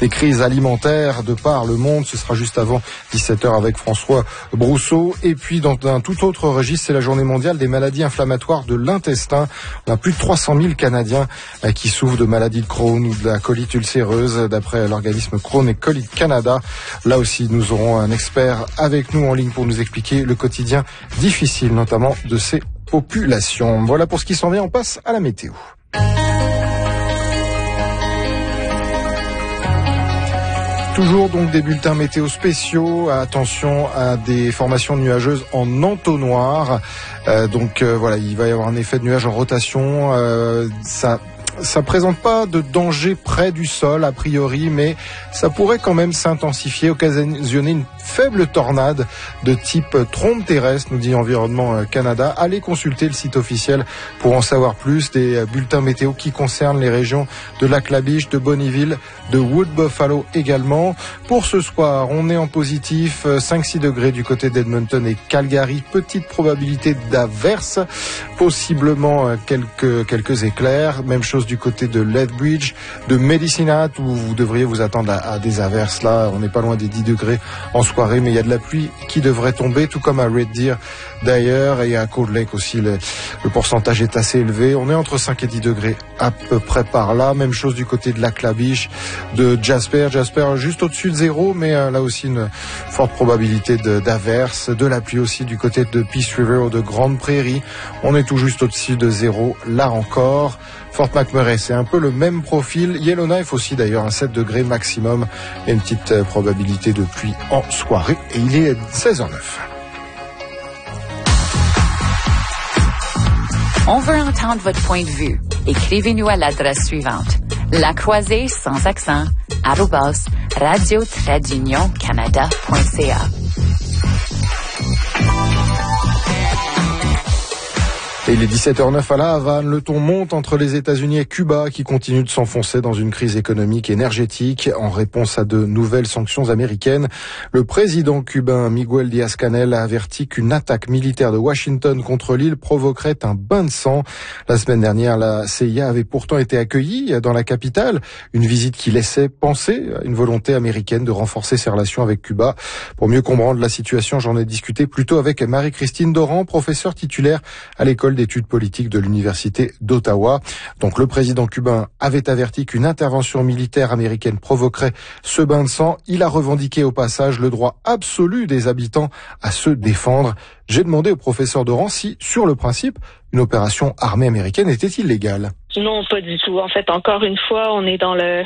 des crises alimentaires de par le monde. Ce sera juste avant 17h avec François Brousseau. Et puis dans un tout autre registre, c'est la journée mondiale des maladies inflammatoires de l'intestin. On a plus de 300 000 Canadiens qui souffrent de maladies de Crohn ou de la colite ulcéreuse, d'après l'organisme Crohn et Colite Canada. Là aussi, nous aurons un expert avec nous en ligne pour nous expliquer le quotidien difficile, notamment de ces populations. Voilà pour ce qui s'en vient, on passe à la météo. Toujours donc des bulletins météo spéciaux. Attention à des formations nuageuses en entonnoir. Voilà, il va y avoir un effet de nuage en rotation. Ça présente pas de danger près du sol a priori, mais ça pourrait quand même s'intensifier, occasionner une faible tornade de type trombe terrestre, nous dit Environnement Canada. Allez consulter le site officiel pour en savoir plus. Des bulletins météo qui concernent les régions de Lac-la-Biche, de Bonnyville, de Wood Buffalo également. Pour ce soir, on est en positif, 5-6 degrés du côté d'Edmonton et Calgary. Petite probabilité d'averse, possiblement quelques éclairs. Même chose du côté de Lethbridge, de Medicine Hat, où vous devriez vous attendre à des averses. Là, on n'est pas loin des 10 degrés en soirée, mais il y a de la pluie qui devrait tomber, tout comme à Red Deer d'ailleurs, et à Cold Lake aussi, le pourcentage est assez élevé. On est entre 5 et 10 degrés à peu près par là. Même chose du côté de Lac-la-Biche, de Jasper juste au-dessus de zéro, mais là aussi une forte probabilité d'averse, de la pluie aussi du côté de Peace River ou de Grande Prairie. On est tout juste au-dessus de zéro, là encore. Fort McMurray, c'est un peu le même profil. Yellowknife aussi d'ailleurs, un 7 degrés maximum et une petite probabilité de pluie en soirée. Et il est 16h09. On veut entendre votre point de vue. Écrivez-nous à l'adresse suivante. Lacroisée sans accent @radio-canada.ca. Et il est 17h09 à La Havane. Le ton monte entre les États-Unis et Cuba qui continue de s'enfoncer dans une crise économique et énergétique en réponse à de nouvelles sanctions américaines. Le président cubain Miguel Díaz-Canel a averti qu'une attaque militaire de Washington contre l'île provoquerait un bain de sang. La semaine dernière, la CIA avait pourtant été accueillie dans la capitale. Une visite qui laissait penser à une volonté américaine de renforcer ses relations avec Cuba. Pour mieux comprendre la situation, j'en ai discuté plutôt avec Marie-Christine Doran, professeure titulaire à l'école d'études politiques de l'Université d'Ottawa. Donc le président cubain avait averti qu'une intervention militaire américaine provoquerait ce bain de sang. Il a revendiqué au passage le droit absolu des habitants à se défendre. J'ai demandé au professeur Doran si, sur le principe, une opération armée américaine était illégale. Non, pas du tout. En fait, encore une fois, on est dans la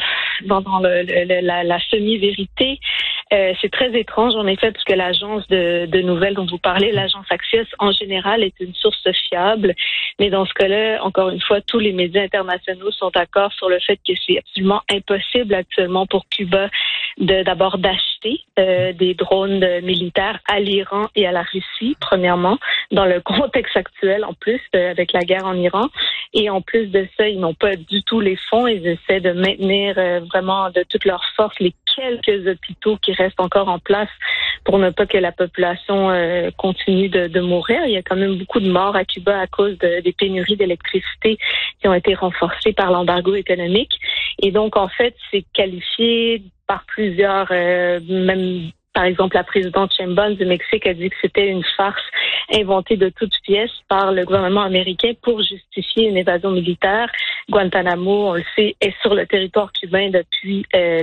semi-vérité. C'est très étrange, en effet, parce que l'agence de nouvelles dont vous parlez, l'agence Axios, en général, est une source fiable. Mais dans ce cas-là, encore une fois, tous les médias internationaux sont d'accord sur le fait que c'est absolument impossible actuellement pour Cuba d'abord d'acheter des drones militaires à l'Iran et à la Russie, premièrement, dans le contexte actuel, en plus, avec la guerre en Iran. Et en plus de ça, ils n'ont pas du tout les fonds. Ils essaient de maintenir vraiment de toute leur force les quelques hôpitaux qui restent encore en place pour ne pas que la population continue de mourir. Il y a quand même beaucoup de morts à Cuba à cause des pénuries d'électricité qui ont été renforcées par l'embargo économique. Et donc, en fait, c'est qualifié par plusieurs, même par exemple, la présidente Sheinbaum du Mexique a dit que c'était une farce inventée de toutes pièces par le gouvernement américain pour justifier une évasion militaire. Guantanamo, on le sait, est sur le territoire cubain depuis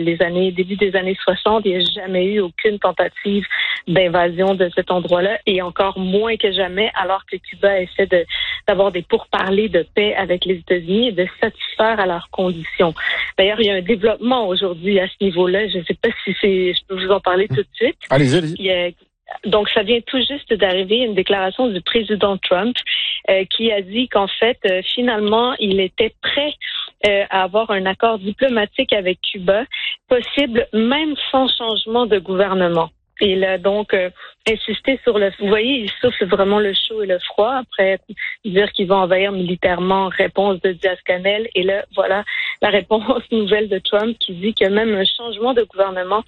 début des années 60. Il n'y a jamais eu aucune tentative d'invasion de cet endroit-là, et encore moins que jamais, alors que Cuba essaie d'avoir des pourparlers de paix avec les États-Unis et de satisfaire à leurs conditions. D'ailleurs, il y a un développement aujourd'hui à ce niveau-là. Je ne sais pas si je peux vous en parler tout de suite. Allez-y. Donc, ça vient tout juste d'arriver, une déclaration du président Trump qui a dit qu'en fait, finalement, il était prêt à avoir un accord diplomatique avec Cuba, possible même sans changement de gouvernement. Et il a donc insisté sur vous voyez, il souffle vraiment le chaud et le froid après dire qu'il va envahir militairement, réponse de Díaz-Canel. Et là, voilà la réponse nouvelle de Trump qui dit que même un changement de gouvernement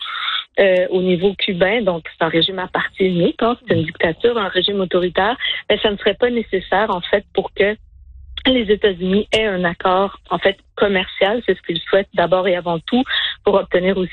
au niveau cubain, donc c'est un régime à parti unique, c'est une dictature, un régime autoritaire, mais ça ne serait pas nécessaire en fait pour que les États-Unis aient un accord en fait commercial, c'est ce qu'ils souhaitent d'abord et avant tout pour obtenir aussi